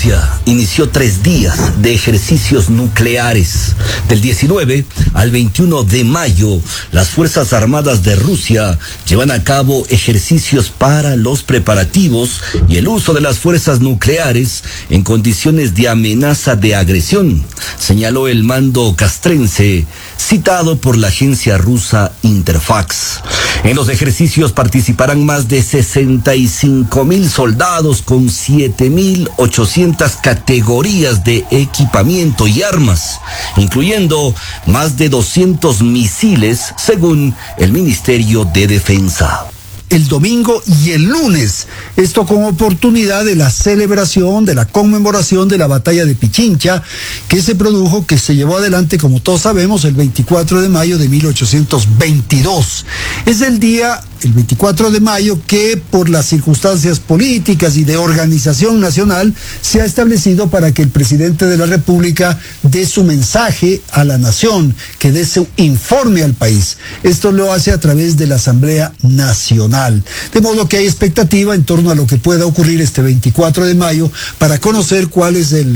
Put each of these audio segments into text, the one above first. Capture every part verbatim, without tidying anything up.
Rusia inició tres días de ejercicios nucleares. Del diecinueve al veintiuno de mayo, las Fuerzas Armadas de Rusia llevan a cabo ejercicios para los preparativos y el uso de las fuerzas nucleares en condiciones de amenaza de agresión, señaló el mando castrense, citado por la agencia rusa Interfax. En los ejercicios participarán más de sesenta y cinco mil soldados con siete mil ochocientas categorías de equipamiento y armas, incluyendo más de doscientos misiles, según el Ministerio de Defensa. El domingo y el lunes. Esto con oportunidad de la celebración, de la conmemoración de la batalla de Pichincha, que se produjo, que se llevó adelante, como todos sabemos, el veinticuatro de mayo de mil ochocientos veintidós. Es el día, el veinticuatro de mayo, que por las circunstancias políticas y de organización nacional se ha establecido para que el presidente de la República dé su mensaje a la nación, que dé su informe al país. Esto lo hace a través de la Asamblea Nacional. De modo que hay expectativa en torno a lo que pueda ocurrir este veinticuatro de mayo para conocer cuál es el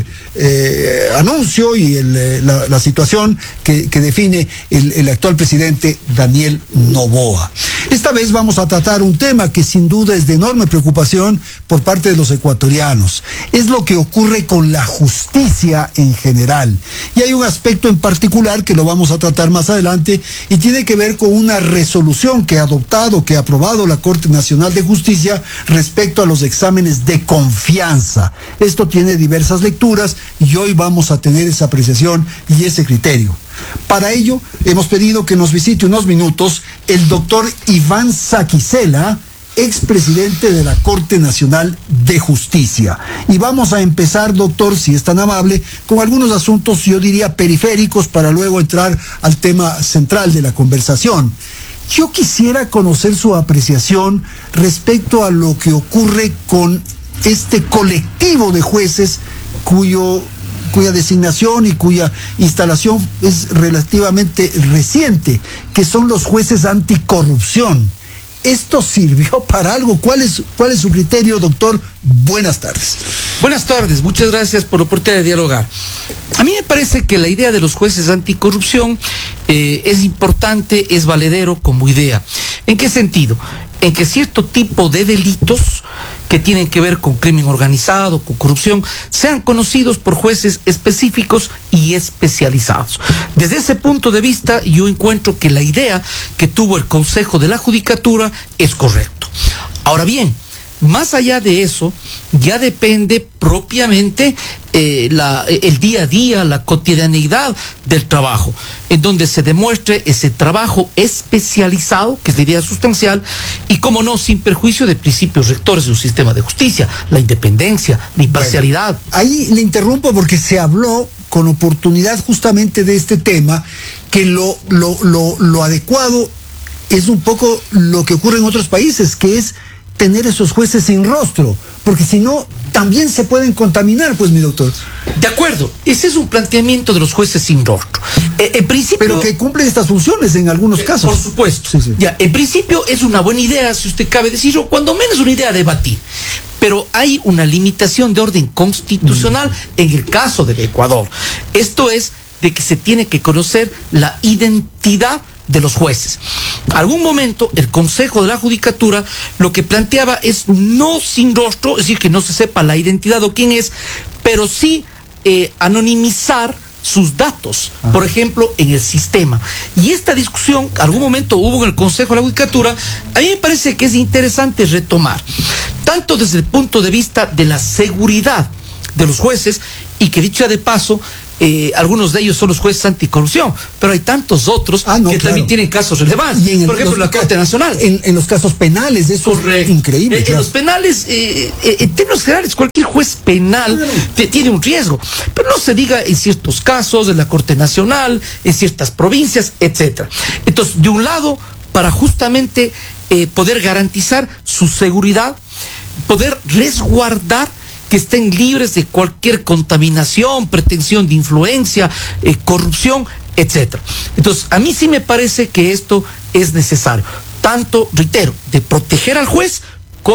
eh, anuncio y el, eh, la, la situación que, que define el, el actual presidente Daniel Noboa. Esta vez vamos a tratar un tema que sin duda es de enorme preocupación por parte de los ecuatorianos. Es lo que ocurre con la justicia en general. Y hay un aspecto en particular que lo vamos a tratar más adelante y tiene que ver con una resolución que ha adoptado, que ha aprobado la Corte Nacional de Justicia respecto a los exámenes de confianza. Esto tiene diversas lecturas y hoy vamos a tener esa apreciación y ese criterio. Para ello, hemos pedido que nos visite unos minutos el doctor Iván Saquicela, expresidente de la Corte Nacional de Justicia. Y vamos a empezar, doctor, si es tan amable, con algunos asuntos, yo diría, periféricos, para luego entrar al tema central de la conversación. Yo quisiera conocer su apreciación respecto a lo que ocurre con este colectivo de jueces cuyo, cuya designación y cuya instalación es relativamente reciente, que son los jueces anticorrupción. ¿Esto sirvió para algo? ¿Cuál es, cuál es su criterio, doctor? Buenas tardes. Buenas tardes, muchas gracias por la oportunidad de dialogar. A mí me parece que la idea de los jueces anticorrupción eh, es importante, es valedero como idea. ¿En qué sentido? En que cierto tipo de delitos que tienen que ver con crimen organizado, con corrupción, sean conocidos por jueces específicos y especializados. Desde ese punto de vista, yo encuentro que la idea que tuvo el Consejo de la Judicatura es correcto. Ahora bien, más allá de eso, ya depende propiamente eh, la, el día a día, la cotidianeidad del trabajo, en donde se demuestre ese trabajo especializado, que es la idea sustancial, y como no, sin perjuicio de principios rectores de un sistema de justicia, la independencia, la imparcialidad. Bueno, ahí le interrumpo porque se habló con oportunidad justamente de este tema, que lo, lo, lo, lo adecuado es un poco lo que ocurre en otros países, que es tener esos jueces sin rostro, porque si no, también se pueden contaminar, pues, mi doctor. De acuerdo, ese es un planteamiento de los jueces sin rostro. Eh, en principio, pero que cumplen estas funciones en algunos eh, casos. Por supuesto. Sí, sí. Ya, en principio es una buena idea, si usted cabe decirlo, cuando menos una idea a debatir. Pero hay una limitación de orden constitucional mm. en el caso del Ecuador. Esto es de que se tiene que conocer la identidad de los jueces. Algún momento el Consejo de la Judicatura lo que planteaba es no sin rostro, es decir, que no se sepa la identidad o quién es, pero sí eh, anonimizar sus datos, Ajá. por ejemplo, en el sistema. Y esta discusión, algún momento hubo en el Consejo de la Judicatura, a mí me parece que es interesante retomar, tanto desde el punto de vista de la seguridad de los jueces, y que dicho de paso, Eh, algunos de ellos son los jueces anticorrupción, pero hay tantos otros ah, no, que claro. también tienen casos relevantes. Y en por ejemplo, los, la Corte Nacional. En, en los casos penales, eso Correcto. es increíble. Eh, claro. En los penales, eh, eh, en términos generales, cualquier juez penal claro. te, tiene un riesgo, pero no se diga en ciertos casos, en la Corte Nacional, en ciertas provincias, etcétera. Entonces, de un lado, para justamente eh, poder garantizar su seguridad, poder resguardar que estén libres de cualquier contaminación, pretensión de influencia, eh, corrupción, etcétera. Entonces, a mí sí me parece que esto es necesario, tanto, reitero, de proteger al juez como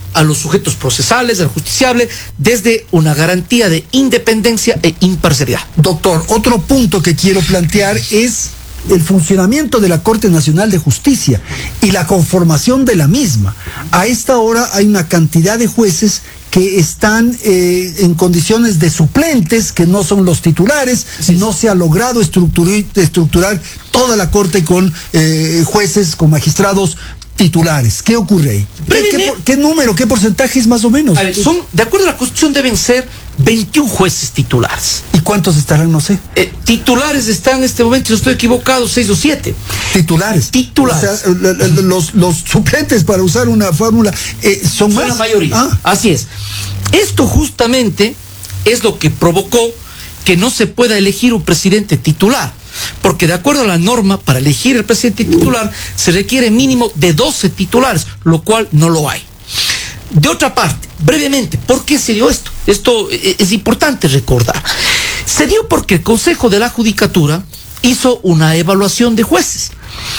a los sujetos procesales, al justiciable, desde una garantía de independencia e imparcialidad. Doctor, otro punto que quiero plantear es el funcionamiento de la Corte Nacional de Justicia y la conformación de la misma. A esta hora hay una cantidad de jueces que están eh, en condiciones de suplentes, que no son los titulares, sí, no se ha logrado estructurar, estructurar toda la Corte con eh, jueces, con magistrados titulares. ¿Qué ocurre ahí? ¿Qué, qué, qué número, qué porcentajes más o menos? A ver, son, de acuerdo a la Constitución, deben ser veintiún jueces titulares. ¿Y cuántos estarán? No sé. Eh, titulares están en este momento, si no estoy equivocado, seis o siete. Titulares. Titulares. O sea, los, los suplentes, para usar una fórmula, eh, son, son más. la mayoría. Ah. Así es. Esto justamente es lo que provocó que no se pueda elegir un presidente titular. Porque de acuerdo a la norma, para elegir el presidente titular se requiere mínimo de doce titulares, lo cual no lo hay. De otra parte, brevemente, ¿por qué se dio esto? Esto es importante recordar. Se dio porque el Consejo de la Judicatura hizo una evaluación de jueces.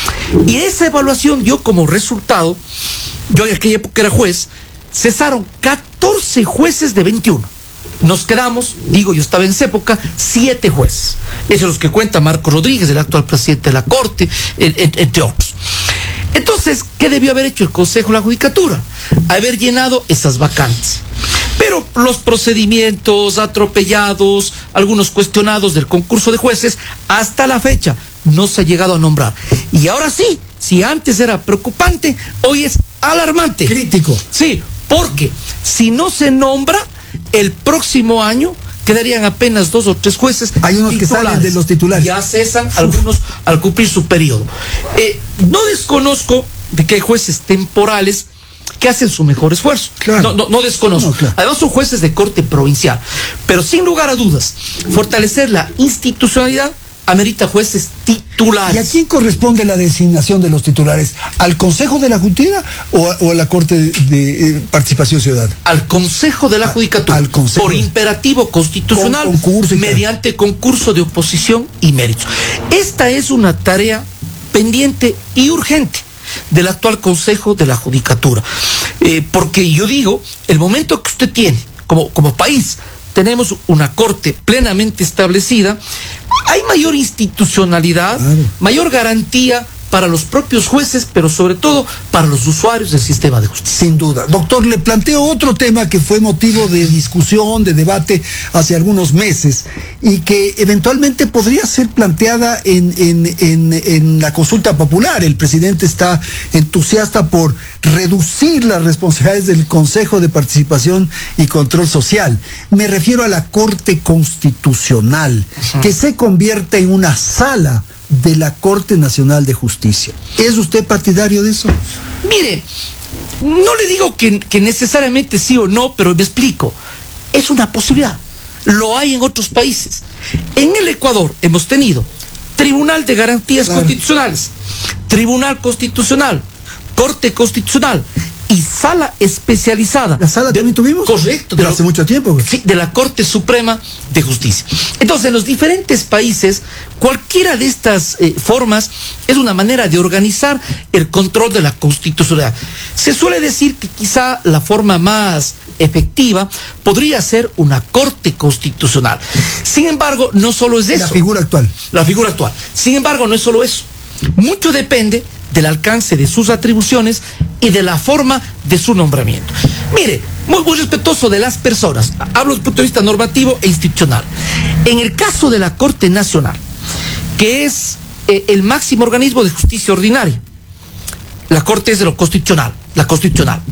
Y esa evaluación dio como resultado, yo en aquella época era juez, cesaron catorce jueces de veintiuno. Nos quedamos, digo, yo estaba en esa época, siete jueces. Esos los que cuenta Marco Rodríguez, el actual presidente de la Corte, entre otros. Entonces, ¿qué debió haber hecho el Consejo de la Judicatura? Haber llenado esas vacantes. Pero los procedimientos atropellados, algunos cuestionados del concurso de jueces, hasta la fecha no se ha llegado a nombrar. Y ahora sí, si antes era preocupante, hoy es alarmante. Crítico. Sí, porque si no se nombra, el próximo año quedarían apenas dos o tres jueces. Hay unos titulares que salen de los titulares. Ya cesan algunos al cumplir su periodo. Eh, no desconozco de que hay jueces temporales que hacen su mejor esfuerzo. Claro. No, no, no desconozco. No, claro. Además son jueces de corte provincial. Pero sin lugar a dudas, fortalecer la institucionalidad amerita jueces titulares. ¿Y a quién corresponde la designación de los titulares? ¿Al Consejo de la Justicia o a, o a la Corte de, de eh, Participación Ciudadana? Al Consejo de la Judicatura. Al Consejo. Por imperativo constitucional, con concurso mediante concurso de oposición y méritos. Esta es una tarea pendiente y urgente del actual Consejo de la Judicatura. Eh, porque yo digo, el momento que usted tiene como, como país, tenemos una corte plenamente establecida, hay mayor institucionalidad, claro, mayor garantía para los propios jueces, pero sobre todo para los usuarios del sistema de justicia. Sin duda. Doctor, le planteo otro tema que fue motivo de discusión, de debate hace algunos meses y que eventualmente podría ser planteada en, en, en, en la consulta popular. El presidente está entusiasta por reducir las responsabilidades del Consejo de Participación y Control Social. Me refiero a la Corte Constitucional, uh-huh, que se convierte en una sala de la Corte Nacional de Justicia. ¿Es usted partidario de eso? Mire, no le digo que, que necesariamente sí o no, pero me explico. Es una posibilidad. Lo hay en otros países. En el Ecuador hemos tenido Tribunal de Garantías, claro, Constitucionales, Tribunal Constitucional, Corte Constitucional y Sala Especializada. ¿La sala también tuvimos? Correcto. Pero hace mucho tiempo. Sí, de la Corte Suprema de Justicia. Entonces, en los diferentes países, cualquiera de estas eh, formas es una manera de organizar el control de la constitucionalidad. Se suele decir que quizá la forma más efectiva podría ser una Corte Constitucional. Sin embargo, no solo es eso. La figura actual. La figura actual. Sin embargo, no es solo eso. Mucho depende del alcance de sus atribuciones y de la forma de su nombramiento. Mire, muy, muy respetuoso de las personas, hablo desde el punto de vista normativo e institucional. En el caso de la Corte Nacional, que es eh, el máximo organismo de justicia ordinaria, la Corte es de lo constitucional, la constitucional.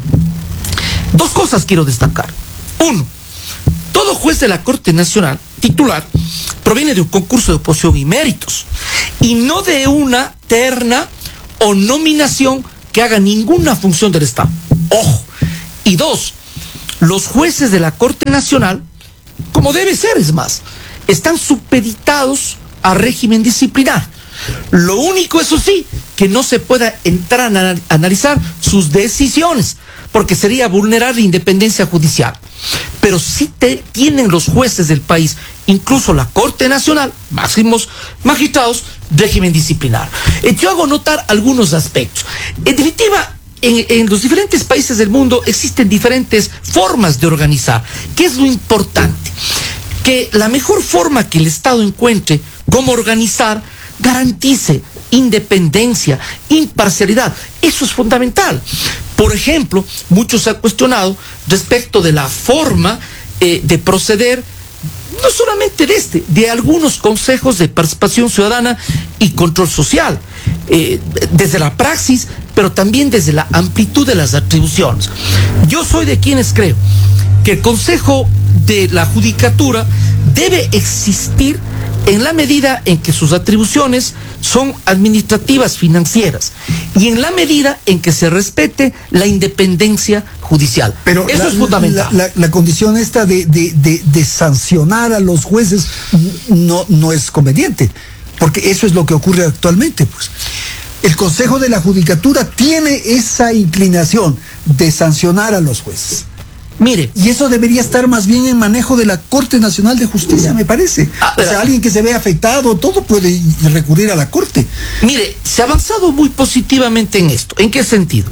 Dos cosas quiero destacar. Uno, todo juez de la Corte Nacional, titular, proviene de un concurso de oposición y méritos, y no de una terna o nominación que haga ninguna función del Estado. Ojo. Y dos, los jueces de la Corte Nacional, como debe ser, es más, están supeditados a régimen disciplinar. Lo único, eso sí, que no se pueda entrar a analizar sus decisiones, porque sería vulnerar la independencia judicial. Pero sí te, tienen los jueces del país, incluso la Corte Nacional, máximos magistrados, régimen disciplinar. Eh, yo hago notar algunos aspectos. En definitiva, en, en los diferentes países del mundo existen diferentes formas de organizar. ¿Qué es lo importante? Que la mejor forma que el Estado encuentre cómo organizar garantice independencia, imparcialidad. Eso es fundamental. Por ejemplo, muchos se han cuestionado respecto de la forma eh, de proceder, no solamente de este, de algunos consejos de participación ciudadana y control social, eh, desde la praxis, pero también desde la amplitud de las atribuciones. Yo soy de quienes creo que el Consejo de la Judicatura debe existir en la medida en que sus atribuciones son administrativas, financieras, y en la medida en que se respete la independencia judicial. Pero eso la, es fundamental. La, la, la condición esta de, de, de, de sancionar a los jueces no, no es conveniente, porque eso es lo que ocurre actualmente, pues. El Consejo de la Judicatura tiene esa inclinación de sancionar a los jueces. Mire, y eso debería estar más bien en manejo de la Corte Nacional de Justicia, me parece. Ah, o sea, alguien que se ve afectado, todo puede recurrir a la Corte. Mire, se ha avanzado muy positivamente en esto. ¿En qué sentido?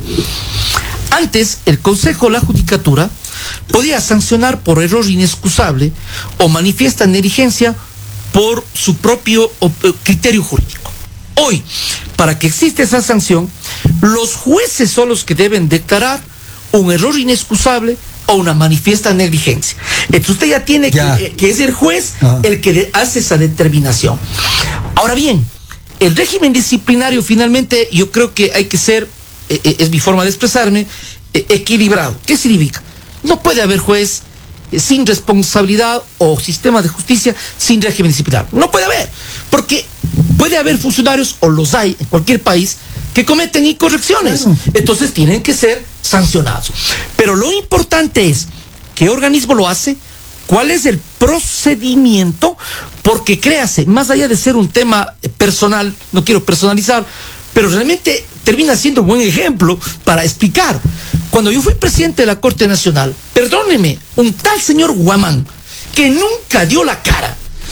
Antes, el Consejo de la Judicatura podía sancionar por error inexcusable o manifiesta negligencia por su propio criterio jurídico. Hoy, para que exista esa sanción, los jueces son los que deben declarar un error inexcusable o una manifiesta negligencia. Entonces usted ya tiene ya. Que, que es el juez ah. el que de, hace esa determinación. Ahora bien, el régimen disciplinario finalmente yo creo que hay que ser, eh, es mi forma de expresarme, eh, equilibrado. ¿Qué significa? No puede haber juez eh, sin responsabilidad o sistema de justicia sin régimen disciplinario. No puede haber, porque puede haber funcionarios, o los hay en cualquier país, que cometen incorrecciones. Claro. Entonces tienen que ser sancionados. Pero lo importante es qué organismo lo hace, cuál es el procedimiento, porque créase, más allá de ser un tema personal, no quiero personalizar, pero realmente termina siendo un buen ejemplo para explicar. Cuando yo fui presidente de la Corte Nacional, perdóneme, un tal señor Guamán, que nunca dio la cara,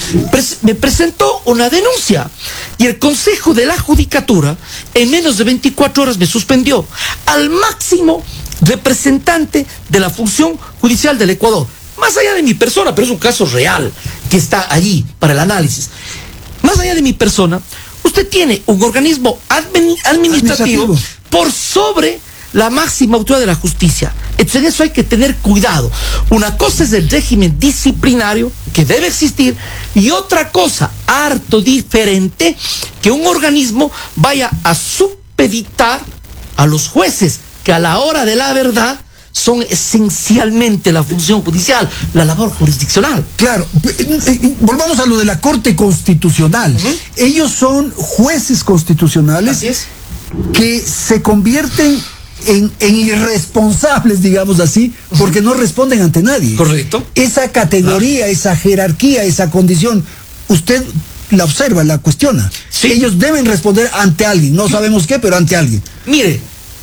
me presentó una denuncia y el Consejo de la Judicatura en menos de veinticuatro horas me suspendió al máximo representante de la función judicial del Ecuador, más allá de mi persona, pero es un caso real que está allí para el análisis. Más allá de mi persona, usted tiene un organismo admin, administrativo, administrativo por sobre la máxima autoridad de la justicia. Entonces en eso hay que tener cuidado. Una cosa es el régimen disciplinario que debe existir, y otra cosa harto diferente, que un organismo vaya a supeditar a los jueces, que a la hora de la verdad son esencialmente la función judicial, la labor jurisdiccional. Claro, volvamos a lo de la Corte Constitucional. Uh-huh. Ellos son jueces constitucionales. Así es. Que se convierten En, en irresponsables, digamos así, porque no responden ante nadie. Correcto. Esa categoría, ah. esa jerarquía, esa condición, usted la observa, la cuestiona. Sí. Ellos deben responder ante alguien, no sabemos qué, pero ante alguien. Mire,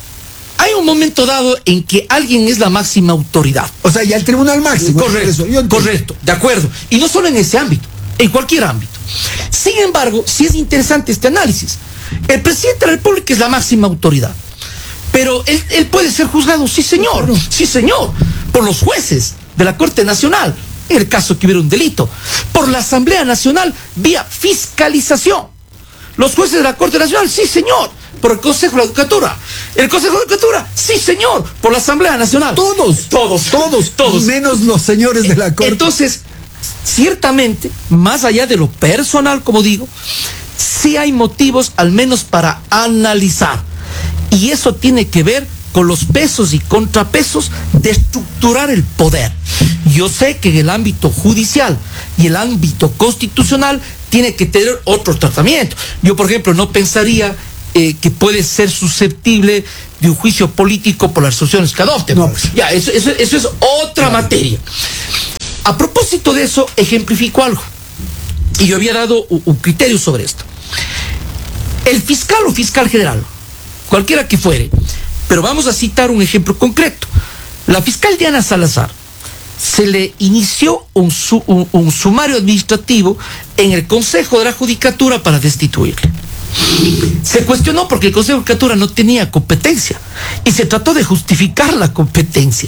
hay un momento dado en que alguien es la máxima autoridad. O sea, ya el tribunal máximo. Correcto, eso, correcto, de acuerdo. Y no solo en ese ámbito, en cualquier ámbito. Sin embargo, sí es interesante este análisis. El presidente de la República es la máxima autoridad. Pero él, él puede ser juzgado, sí señor, sí señor, por los jueces de la Corte Nacional, en el caso que hubiera un delito, por la Asamblea Nacional vía fiscalización. Los jueces de la Corte Nacional, sí señor, por el Consejo de la Judicatura. El Consejo de la Judicatura, sí señor, por la Asamblea Nacional. Todos, todos, todos, todos. Menos los señores de la Corte. Entonces, ciertamente, más allá de lo personal, como digo, sí hay motivos al menos para analizar. Y eso tiene que ver con los pesos y contrapesos de estructurar el poder. Yo sé que en el ámbito judicial y el ámbito constitucional tiene que tener otro tratamiento. Yo, por ejemplo, no pensaría eh, que puede ser susceptible de un juicio político por las resoluciones que adopten. No. Ya, eso, eso, eso es otra claro. materia. A propósito de eso, ejemplifico algo. Y yo había dado un, un criterio sobre esto. El fiscal o fiscal general, cualquiera que fuere, pero vamos a citar un ejemplo concreto. La fiscal Diana Salazar se le inició un, su, un, un sumario administrativo en el Consejo de la Judicatura para destituirle. Se cuestionó porque el Consejo de Judicatura no tenía competencia y se trató de justificar la competencia.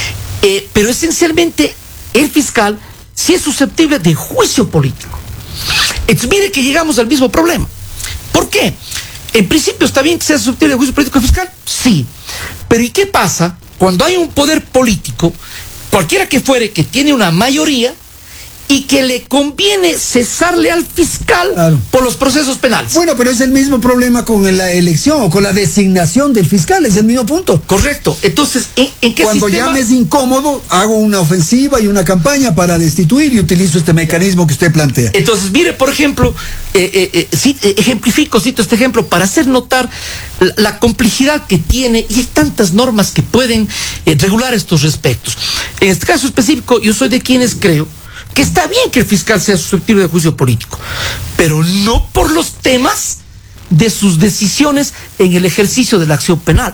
Eh, pero esencialmente el fiscal sí es susceptible de juicio político. Entonces mire que llegamos al mismo problema. ¿Por qué? En principio está bien que sea susceptible de juicio político el fiscal, sí. Pero ¿y qué pasa cuando hay un poder político, cualquiera que fuere, que tiene una mayoría y que le conviene cesarle al fiscal claro. por los procesos penales? Bueno, pero es el mismo problema con la elección o con la designación del fiscal, es el mismo punto. Correcto. Entonces, ¿en, en qué Cuando sistema? ya me es incómodo, hago una ofensiva y una campaña para destituir y utilizo este mecanismo que usted plantea. Entonces, mire, por ejemplo, eh, eh, eh, sí, eh, ejemplifico, cito este ejemplo para hacer notar la, la complejidad que tiene, y hay tantas normas que pueden eh, regular estos respectos. En este caso específico, yo soy de quienes creo que está bien que el fiscal sea susceptible de juicio político, pero no por los temas de sus decisiones en el ejercicio de la acción penal.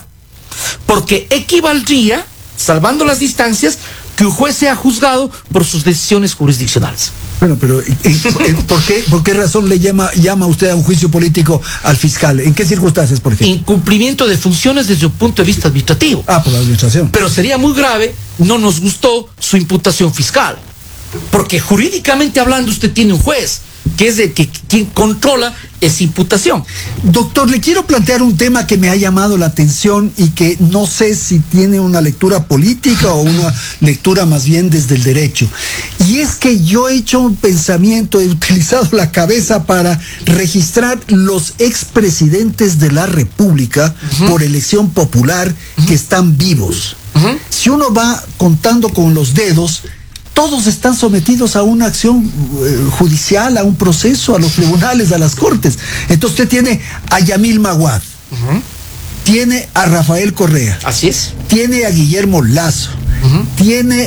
Porque equivaldría, salvando las distancias, que un juez sea juzgado por sus decisiones jurisdiccionales. Bueno, pero ¿y, y, ¿por qué, por qué razón le llama, llama usted a un juicio político al fiscal? ¿En qué circunstancias, por ejemplo? Incumplimiento de funciones desde un punto de vista administrativo. Ah, por la administración. Pero sería muy grave, no nos gustó su imputación fiscal. Porque jurídicamente hablando usted tiene un juez, que es el que quien controla esa imputación. Doctor, le quiero plantear un tema que me ha llamado la atención y que no sé si tiene una lectura política o una lectura más bien desde el derecho. Y es que yo he hecho un pensamiento, he utilizado la cabeza para registrar los expresidentes de la República uh-huh. por elección popular uh-huh. que están vivos. Uh-huh. Si uno va contando con los dedos, todos están sometidos a una acción eh, judicial, a un proceso, a los tribunales, a las cortes. Entonces usted tiene a Yamil Maguad, uh-huh. tiene a Rafael Correa. Así es. Tiene a Guillermo Lazo, uh-huh. tiene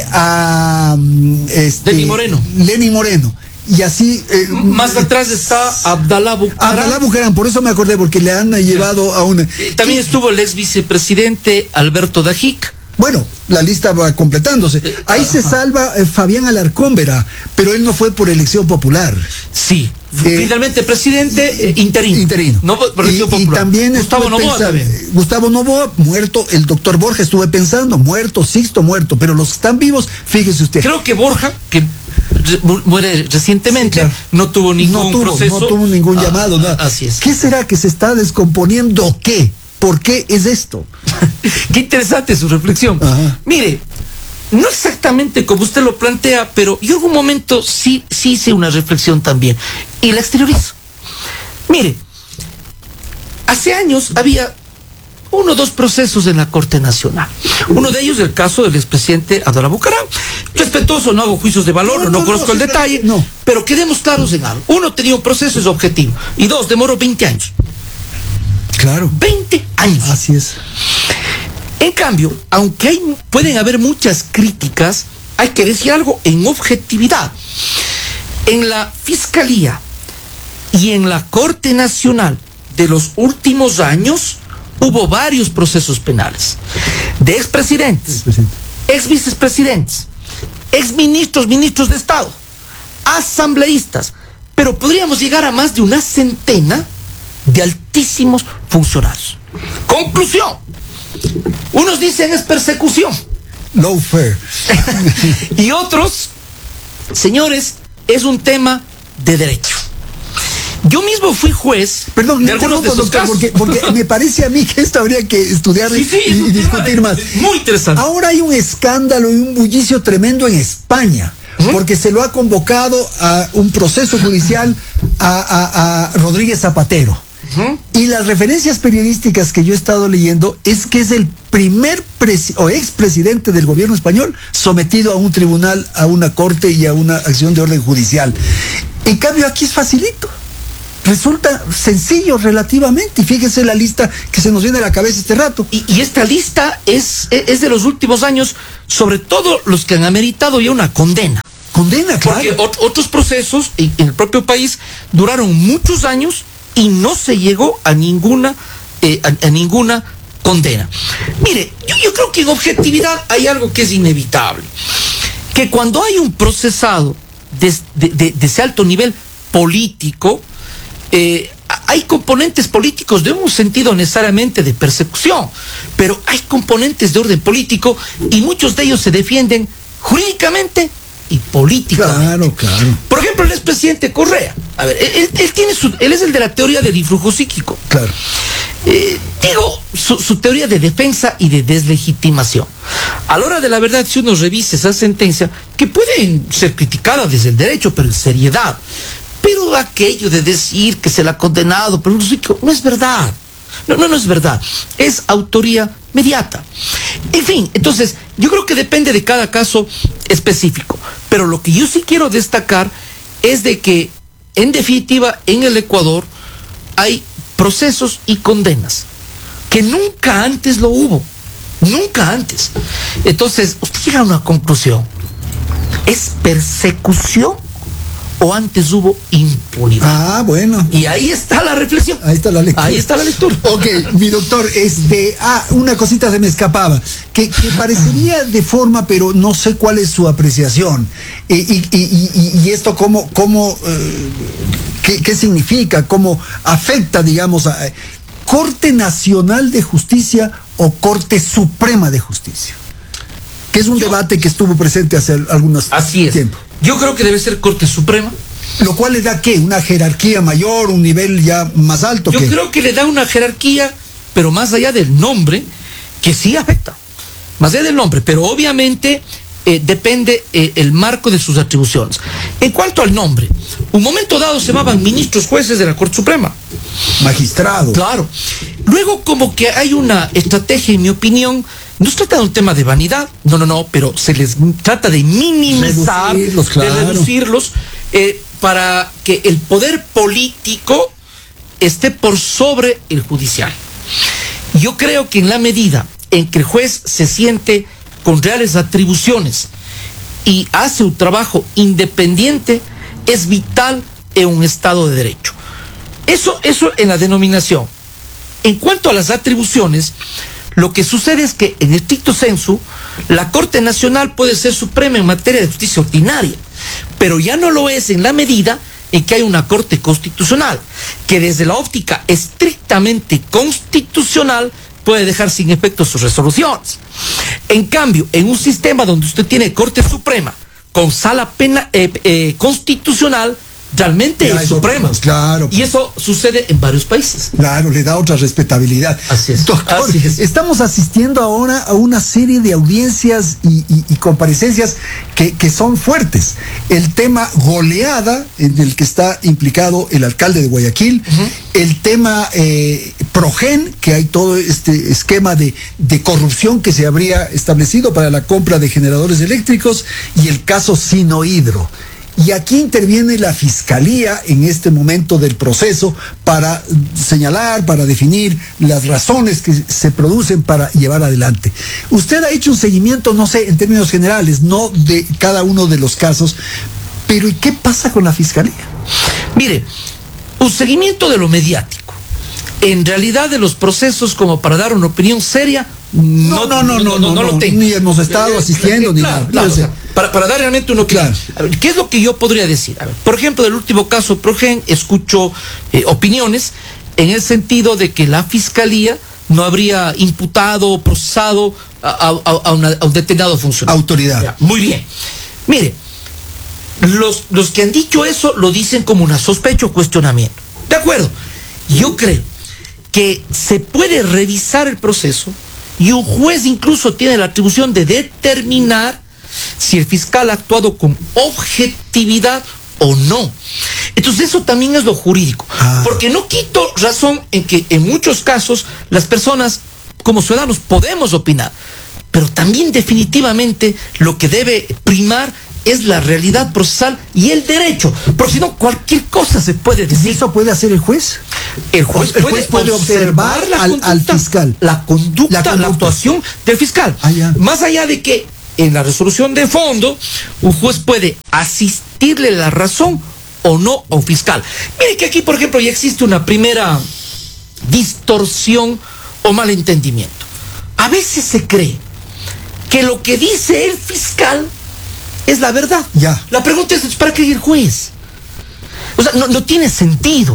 a este, Lenny Moreno. Lenny Moreno. Y así... Eh, Más atrás está Abdalá Bucaram. Abdalá Bucaram, por eso me acordé, porque le han llevado a una... Eh, también estuvo el ex vicepresidente Alberto Dajic. Bueno, la lista va completándose. Ahí se salva eh, Fabián Alarcón, verá, pero él no fue por elección popular. Sí, eh, finalmente presidente eh, interino. Interino. No por elección y, popular. Y también Gustavo Noboa también. Gustavo Noboa, muerto, el doctor Borja, estuve pensando, muerto, Sixto muerto, pero los que están vivos, fíjese usted. Creo que Borja, que muere recientemente, sí, claro. no tuvo ningún no tuvo, proceso. No tuvo ningún llamado, ah, nada. Así es. ¿Qué será que se está descomponiendo o qué? ¿Por qué es esto? Qué interesante su reflexión. Ajá. Mire, no exactamente como usted lo plantea, pero yo en algún momento sí, sí hice una reflexión también y la exteriorizo. Mire, hace años había uno o dos procesos en la Corte Nacional. Uno de ellos el caso del expresidente Abdalá Bucaram. Respetuoso, no hago juicios de valor, no, no, no conozco no, el detalle, no. pero quedemos claros en algo. Uno tenía un proceso, es objetivo, y dos, demoró veinte años. Claro. veinte años. Así es. En cambio, aunque hay, pueden haber muchas críticas, hay que decir algo en objetividad. En la Fiscalía y en la Corte Nacional de los últimos años hubo varios procesos penales de expresidentes, ex vicepresidentes, ex ministros, ministros de Estado, asambleístas, pero podríamos llegar a más de una centena de altísimos funcionarios. Conclusión. Unos dicen es persecución. Lawfare. Y otros, señores, es un tema de derecho. Yo mismo fui juez Perdón, de algunos de esos casos. Porque, porque me parece a mí que esto habría que estudiar sí, sí, y, y discutir más. Muy interesante. Ahora hay un escándalo y un bullicio tremendo en España. ¿Mm? Porque se lo ha convocado a un proceso judicial a, a, a Rodríguez Zapatero. Uh-huh. Y las referencias periodísticas que yo he estado leyendo es que es el primer presi- o expresidente del gobierno español sometido a un tribunal, a una corte y a una acción de orden judicial. En cambio aquí es facilito. Resulta sencillo relativamente. Y fíjese la lista que se nos viene a la cabeza este rato. Y, y esta lista es, es de los últimos años, sobre todo los que han ameritado ya una condena. Condena, claro. Porque ot- otros procesos en, en el propio país duraron muchos años y no se llegó a ninguna, eh, a, a ninguna condena. Mire, yo, yo creo que en objetividad hay algo que es inevitable. Que cuando hay un procesado de, de, de, de ese alto nivel político, eh, hay componentes políticos de un sentido necesariamente de persecución, pero hay componentes de orden político y muchos de ellos se defienden jurídicamente y políticamente. Claro, claro. Por ejemplo, el expresidente Correa. A ver, él, él tiene su, él es el de la teoría del influjo psíquico. Claro. Eh, digo, su, su teoría de defensa y de deslegitimación. A la hora de la verdad, si uno revisa esa sentencia, que puede ser criticada desde el derecho, pero en seriedad. Pero aquello de decir que se la ha condenado por un psíquico, no es verdad. No, no, no es verdad. Es autoría mediata. En fin, entonces, yo creo que depende de cada caso específico. Pero lo que yo sí quiero destacar es de que, en definitiva, en el Ecuador hay procesos y condenas que nunca antes lo hubo. Nunca antes. Entonces, usted llega a una conclusión. ¿Es persecución o antes hubo impunidad? Ah, bueno. Y ahí está la reflexión. Ahí está la lectura. Ahí está la lectura. Ok, mi doctor, este, ah, una cosita se me escapaba, que, que parecería de forma, pero no sé cuál es su apreciación. Y, y, y, y, y esto cómo, cómo, eh, qué, qué significa, cómo afecta, digamos, a Corte Nacional de Justicia o Corte Suprema de Justicia, que es un Yo, debate que estuvo presente hace algunos así es. tiempos. Yo creo que debe ser Corte Suprema. Lo cual le da, ¿qué? ¿Una jerarquía mayor, un nivel ya más alto? Yo ¿qué? creo que le da una jerarquía, pero más allá del nombre, que sí afecta. Más allá del nombre, pero obviamente eh, depende eh, el marco de sus atribuciones. En cuanto al nombre, un momento dado se llamaban ministros jueces de la Corte Suprema. Magistrado. Claro. Luego como que hay una estrategia, en mi opinión, no se trata de un tema de vanidad, no, no, no, pero se les trata de minimizar, reducirlos, claro. de reducirlos, eh, para que el poder político esté por sobre el judicial. Yo creo que en la medida en que el juez se siente con reales atribuciones y hace un trabajo independiente, es vital en un Estado de Derecho. Eso, eso en la denominación. En cuanto a las atribuciones, lo que sucede es que, en estricto sensu, la Corte Nacional puede ser suprema en materia de justicia ordinaria, pero ya no lo es en la medida en que hay una Corte Constitucional, que desde la óptica estrictamente constitucional puede dejar sin efecto sus resoluciones. En cambio, en un sistema donde usted tiene Corte Suprema con sala pena, eh, eh, constitucional, realmente Ya, es eso, suprema. pues, claro. Y eso sucede en varios países. Claro, le da otra respetabilidad. Así es. Doctor, Así es. estamos asistiendo ahora a una serie de audiencias y, y- y comparecencias que, que son fuertes. El tema goleada, en el que está implicado el alcalde de Guayaquil, Ujú. el tema eh, Progen, que hay todo este esquema de, de corrupción que se habría establecido para la compra de generadores eléctricos, y el caso Sinohidro. Y aquí interviene la Fiscalía en este momento del proceso para señalar, para definir las razones que se producen para llevar adelante. Usted ha hecho un seguimiento, no sé, en términos generales, no de cada uno de los casos, pero ¿y qué pasa con la Fiscalía? Mire, un seguimiento de lo mediático. En realidad, de los procesos, como para dar una opinión seria, no, No, no, no, no, no, lo tengo. ni hemos estado asistiendo, ni Claro, nada. claro, Yo o sé. sea, para, para dar realmente una opinión. Claro. A ver, ¿qué es lo que yo podría decir? A ver, por ejemplo, del último caso Progen, escucho eh, opiniones en el sentido de que la Fiscalía no habría imputado o procesado a, a- a una- a un determinado funcionario. Autoridad. Ya, muy bien. Mire, los, los que han dicho eso lo dicen como una sospecha o cuestionamiento. De acuerdo. Yo creo que se puede revisar el proceso y un juez incluso tiene la atribución de determinar si el fiscal ha actuado con objetividad o no. Entonces eso también es lo jurídico. Ah. Porque no quito razón en que en muchos casos las personas como ciudadanos podemos opinar, pero también definitivamente lo que debe primar es la realidad procesal y el derecho, porque si no cualquier cosa se puede ¿Y decir. eso puede hacer el juez? El juez, El puede, juez puede observar, observar la al- conducta, al fiscal. La conducta, La la, conducta. actuación del fiscal. Ah, ya. Más allá de que en la resolución de fondo, un juez puede asistirle la razón o no a un fiscal. Mire que aquí, por ejemplo, ya existe una primera distorsión o malentendimiento. A veces se cree que lo que dice el fiscal es la verdad. Ya. La pregunta es, ¿para qué el juez? O sea, no, no tiene sentido.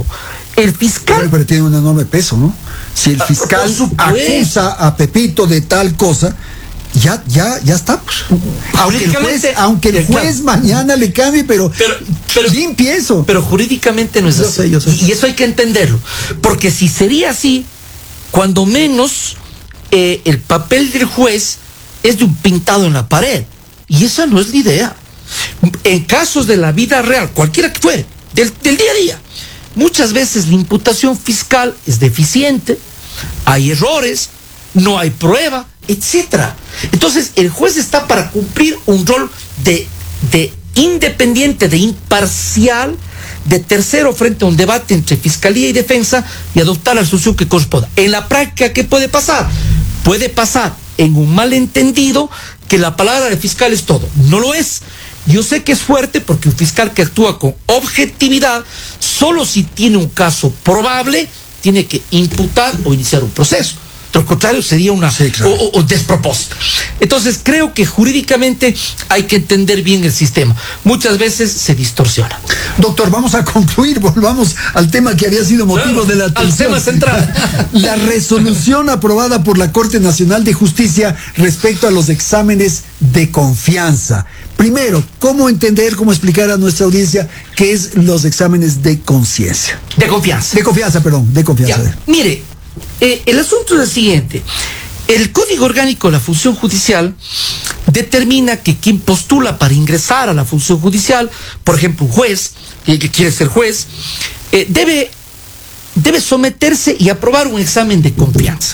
el fiscal... Pero, pero tiene un enorme peso, ¿no? Si el fiscal acusa a Pepito de tal cosa, ya, ya, ya está. Aunque el juez, aunque el juez mañana le cambie, pero, pero, pero limpie eso. Pero jurídicamente no es yo así. Sé, yo sé. Y eso hay que entenderlo. Porque si sería así, cuando menos eh, el papel del juez es de un pintado en la pared. Y esa no es la idea. En casos de la vida real, cualquiera que fuere, del, del día a día, muchas veces la imputación fiscal es deficiente, hay errores, no hay prueba, etcétera. Entonces, el juez está para cumplir un rol de, de independiente, de imparcial, de tercero frente a un debate entre fiscalía y defensa y adoptar la solución que corresponda. En la práctica, ¿qué puede pasar? Puede pasar en un malentendido que la palabra del fiscal es todo. No lo es. Yo sé que es fuerte porque un fiscal que actúa con objetividad, solo si tiene un caso probable, tiene que imputar o iniciar un proceso. De lo contrario sería una sí, claro. o, o despropósito. Entonces creo que jurídicamente hay que entender bien el sistema. Muchas veces se distorsiona. Doctor, vamos a concluir, volvamos al tema que había sido motivo claro, de la atención. Al tema central. La resolución aprobada por la Corte Nacional de Justicia respecto a los exámenes de confianza. Primero, ¿cómo entender, cómo explicar a nuestra audiencia qué es los exámenes de conciencia? De confianza. De confianza, perdón, de confianza. Ya. Mire, eh, el asunto es el siguiente. El Código Orgánico de la Función Judicial determina que quien postula para ingresar a la función judicial, por ejemplo, un juez, el que quiere ser juez, eh, debe, debe someterse y aprobar un examen de confianza.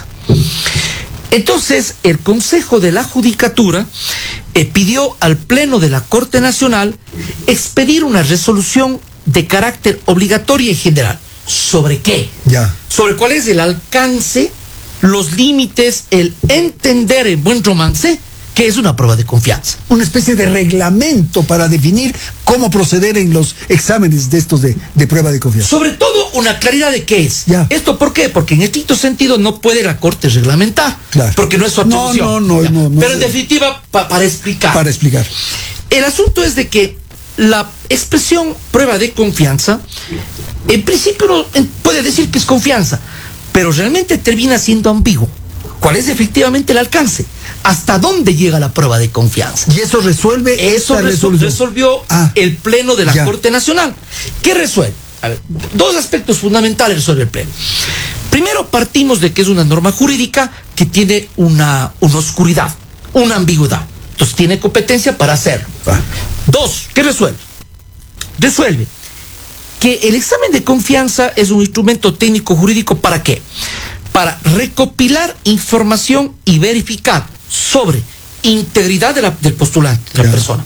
Entonces, el Consejo de la Judicatura eh, pidió al Pleno de la Corte Nacional expedir una resolución de carácter obligatorio y general. ¿Sobre qué? Ya. Sobre cuál es el alcance, los límites, el entender en buen romance que es una prueba de confianza. Una especie de reglamento para definir cómo proceder en los exámenes de estos de, de prueba de confianza. Sobre todo una claridad de qué es. Ya. ¿Esto por qué? Porque en estricto sentido no puede la Corte reglamentar. Claro. Porque no es su atribución. No, no, no, no, no. Pero en definitiva, pa, para explicar. Para explicar. El asunto es de que la expresión prueba de confianza, en principio uno puede decir que es confianza, pero realmente termina siendo ambiguo. ¿Cuál es efectivamente el alcance? ¿Hasta dónde llega la prueba de confianza? Y eso resuelve Eso esta resol- resolución. resolvió ah, el Pleno de la ya. Corte Nacional. ¿Qué resuelve? A ver, dos aspectos fundamentales resuelve el Pleno. Primero, partimos de que es una norma jurídica que tiene una, una oscuridad, una ambigüedad. Entonces tiene competencia para hacerlo. Ah. Dos, ¿qué resuelve? Resuelve que el examen de confianza es un instrumento técnico jurídico ¿para qué? Para recopilar información y verificar sobre integridad de la, del postulante, de la ya. persona,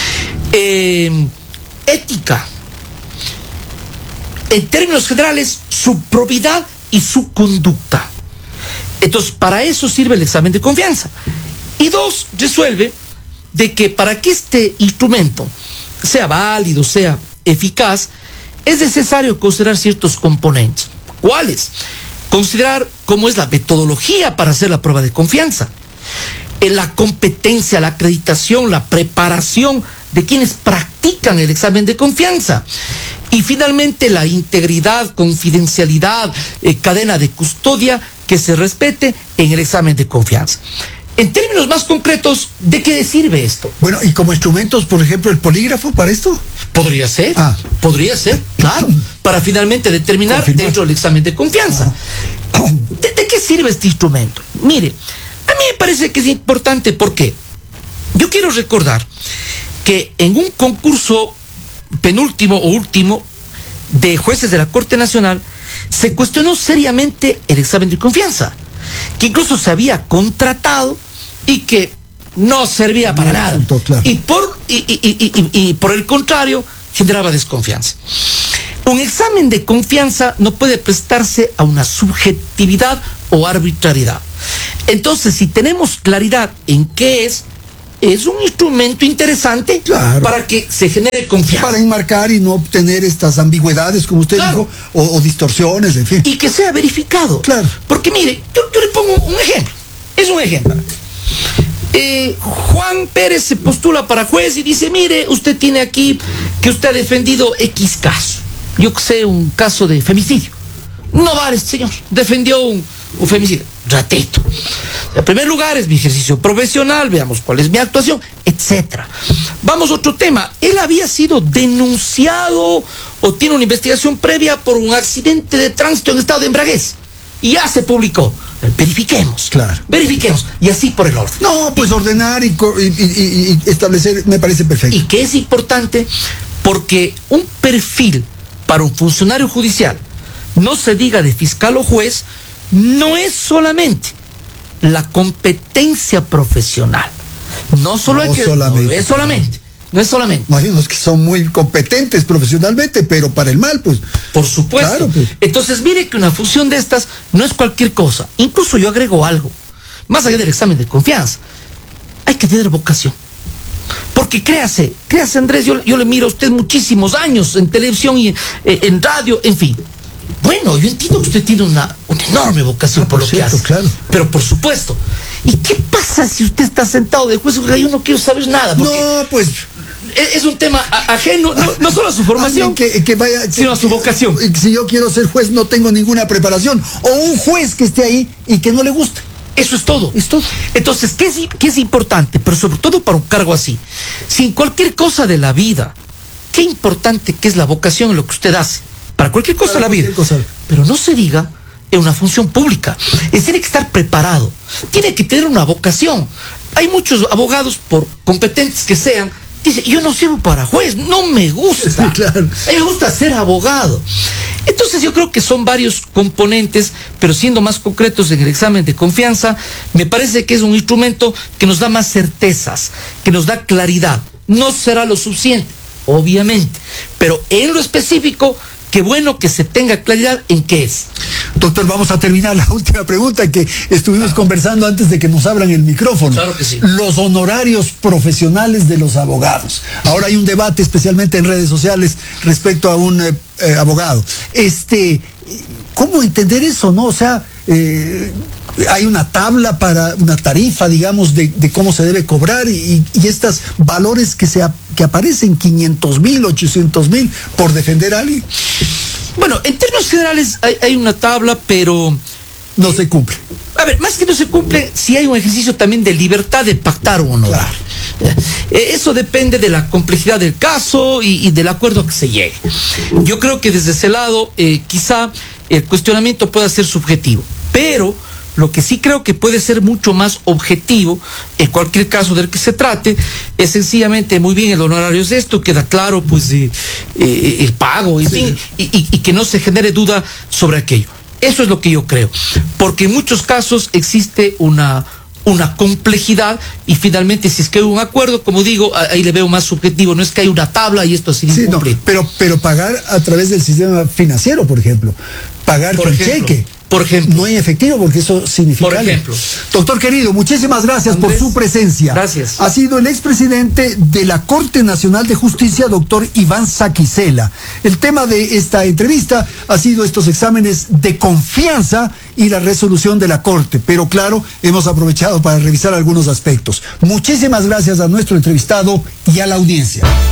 eh, ética, en términos generales, su probidad y su conducta. Entonces, para eso sirve el examen de confianza. Y dos, resuelve de que para que este instrumento sea válido, sea eficaz, es necesario considerar ciertos componentes. ¿Cuáles? Considerar cómo es la metodología para hacer la prueba de confianza, en la competencia, la acreditación, la preparación de quienes practican el examen de confianza. Y finalmente la integridad, confidencialidad, eh, cadena de custodia que se respete en el examen de confianza. En términos más concretos, ¿de qué sirve esto? Bueno, y como instrumentos, por ejemplo, el polígrafo para esto. Podría ser, ah. podría ser, claro, para finalmente determinar Confirmar. dentro del examen de confianza. Ah. ¿De, ¿De qué sirve este instrumento? Mire, a mí me parece que es importante porque yo quiero recordar que en un concurso penúltimo o último de jueces de la Corte Nacional se cuestionó seriamente el examen de confianza, que incluso se había contratado y que no servía para no, nada. Punto, claro. Y por y, y, y, y, y por el contrario, generaba desconfianza. Un examen de confianza no puede prestarse a una subjetividad o arbitrariedad. Entonces, si tenemos claridad en qué es, es un instrumento interesante claro. para que se genere confianza. Para enmarcar y no obtener estas ambigüedades, como usted claro. dijo, o, o distorsiones, en fin. Y que sea verificado. Claro. Porque mire, yo, yo le pongo un ejemplo. Es un ejemplo. Eh, Juan Pérez se postula para juez y dice, mire, usted tiene aquí que usted ha defendido X caso. Yo sé, un caso de femicidio. No vale, señor. Defendió un, un femicidio. Ratito. En primer lugar es mi ejercicio profesional, veamos cuál es mi actuación, etcétera. Vamos a otro tema. Él había sido denunciado o tiene una investigación previa por un accidente de tránsito en estado de embriaguez. Y ya se publicó. Verifiquemos. Claro. Verifiquemos. Y así por el orden. No, pues ordenar y, y, y, y establecer me parece perfecto. Y que es importante porque un perfil para un funcionario judicial, no se diga de fiscal o juez, no es solamente la competencia profesional. No, solo no hay que, solamente. No es solamente. No es solamente. No, hay unos que son muy competentes profesionalmente, pero para el mal, pues. Por supuesto. Claro, pues. Entonces, mire que una función de estas no es cualquier cosa. Incluso yo agrego algo. Más allá del examen de confianza, hay que tener vocación. Porque créase, créase Andrés, yo, yo le miro a usted muchísimos años en televisión y en, en radio, en fin. Bueno, yo entiendo que usted tiene una, una enorme vocación Ah, por, por lo cierto, que hace. claro. Pero por supuesto. ¿Y qué pasa si usted está sentado de juez? Yo no quiero saber nada. Porque No, pues. es, es un tema a, ajeno, no, no solo a su formación, que, que vaya, que, sino a su vocación. Si yo quiero ser juez, no tengo ninguna preparación. O un juez que esté ahí y que no le guste. Eso es todo. Es todo. Entonces, ¿qué es, qué es importante? Pero sobre todo para un cargo así. Sin cualquier cosa de la vida, qué importante que es la vocación en lo que usted hace. Para cualquier cosa Para de la vida. cosa. Pero no se diga en una función pública. Es tiene que estar preparado. Tiene que tener una vocación. Hay muchos abogados, por competentes que sean, dicen, yo no sirvo para juez, no me gusta. Sí, claro. A mí me gusta ser abogado. Entonces yo creo que son varios componentes, pero siendo más concretos en el examen de confianza, me parece que es un instrumento que nos da más certezas, que nos da claridad. No será lo suficiente, obviamente, pero en lo específico, qué bueno que se tenga claridad en qué es. Doctor, vamos a terminar la última pregunta que estuvimos ah. conversando antes de que nos abran el micrófono. Claro que sí. Los honorarios profesionales de los abogados. Ahora hay un debate, especialmente en redes sociales, respecto a un eh, eh, abogado. Este, ¿cómo entender eso, no? O sea, eh, hay una tabla para una tarifa, digamos, de, de cómo se debe cobrar y, y estos valores que, se, que aparecen, quinientos mil, ochocientos mil, por defender a alguien. Bueno, en términos generales hay, hay una tabla, pero no se cumple. A ver, más que no se cumple, si hay un ejercicio también de libertad de pactar un honorario. Claro. Eso depende de la complejidad del caso y, y del acuerdo a que se llegue. Yo creo que desde ese lado, eh, quizá el cuestionamiento pueda ser subjetivo, pero lo que sí creo que puede ser mucho más objetivo, en cualquier caso del que se trate, es sencillamente, muy bien, el honorario es esto, queda claro, pues, eh, eh, el pago, en sí. fin, y, y, y que no se genere duda sobre aquello. Eso es lo que yo creo, porque en muchos casos existe una, una complejidad y finalmente si es que hay un acuerdo, como digo, ahí le veo más subjetivo, no es que hay una tabla y esto así sí, no, pero, pero pagar a través del sistema financiero, por ejemplo, pagar por con ejemplo, cheque. Por ejemplo. No hay efectivo porque eso significa. Por ejemplo. Doctor querido, muchísimas gracias Andrés, por su presencia. Gracias. Ha sido el expresidente de la Corte Nacional de Justicia, doctor Iván Saquicela. El tema de esta entrevista ha sido estos exámenes de confianza y la resolución de la Corte. Pero claro, hemos aprovechado para revisar algunos aspectos. Muchísimas gracias a nuestro entrevistado y a la audiencia.